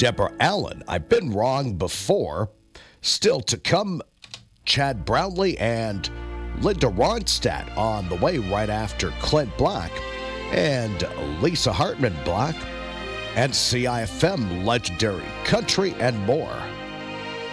Deborah Allen, I've been wrong before. Still to come, Chad Brownlee and Linda Ronstadt on the way right after Clint Black and Lisa Hartman Black and CIFM Legendary Country and more.